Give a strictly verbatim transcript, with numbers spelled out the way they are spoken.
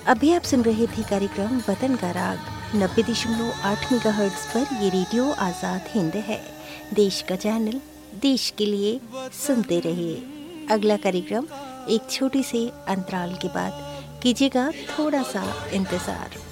अभी आप सुन रहे थे कार्यक्रम वतन का राग नब्बे दशमलव आठ मेगाहर्ट्ज पर। ये रेडियो आज़ाद हिंद है, देश का चैनल, देश के लिए। सुनते रहिए। अगला कार्यक्रम एक छोटी से अंतराल के बाद कीजिएगा थोड़ा सा इंतज़ार।